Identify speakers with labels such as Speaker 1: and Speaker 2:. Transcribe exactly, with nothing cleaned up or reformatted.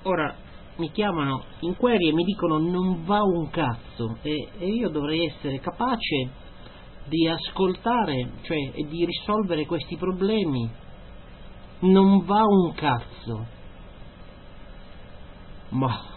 Speaker 1: Ora mi chiamano inquiry e mi dicono non va un cazzo, e, e io dovrei essere capace di ascoltare, cioè, e di risolvere questi problemi. Non va un cazzo. Ma